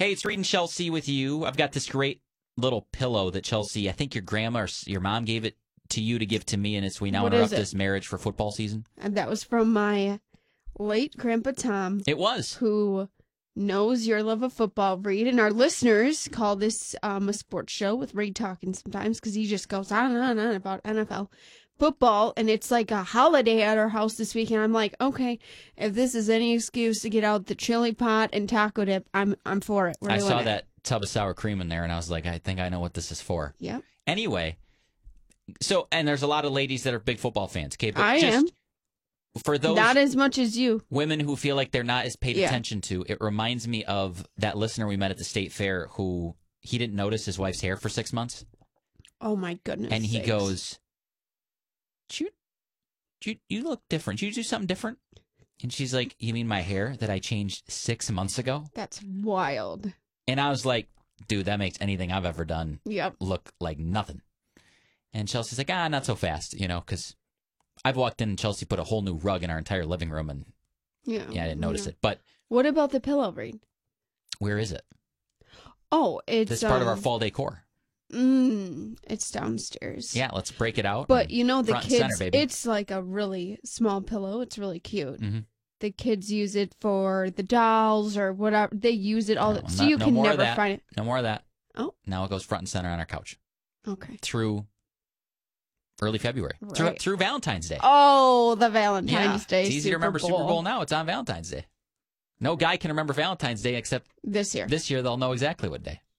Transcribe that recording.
Hey, it's Reed and Chelsea with you. I've got this great little pillow that Chelsea, I think your grandma or your mom gave it to you to give to me, and it's we now interrupt this marriage for football season. And that was from my late Grandpa Tom. It was. Who knows your love of football, Reed. And our listeners call this a sports show with Reed talking sometimes because he just goes on and on about NFL football. And it's like a holiday at our house this week. And I'm like, okay, if this is any excuse to get out the chili pot and taco dip, I'm for it. I saw that tub of sour cream in there, and I was like, I think I know what this is for. Yeah. Anyway, so, and there's a lot of ladies that are big football fans. Okay, but I am. For those not as much as you. Women who feel like they're not as paid attention to, it reminds me of that listener we met at the state fair who he didn't notice his wife's hair for 6 months. Oh my goodness. And he goes, you look different. Did you do something different? And she's like, you mean my hair that I changed 6 months ago? That's wild. And I was like, dude, that makes anything I've ever done look like nothing. And Chelsea's like, not so fast, because I've walked in and Chelsea put a whole new rug in our entire living room, and I didn't notice it. But what about the pillow, Reed? Where is it? Oh, it's part of our fall decor. It's downstairs. Yeah, let's break it out. But the kids, center, it's like a really small pillow. It's really cute. Mm-hmm. The kids use it for the dolls or whatever. They use it all. So you can never find it. No more of that. Oh. Now it goes front and center on our couch. Okay. Through early February. Right. Through Valentine's Day. Oh, the Valentine's Day. It's easy to remember Super Bowl now. It's on Valentine's Day. No guy can remember Valentine's Day except this year. This year they'll know exactly what day.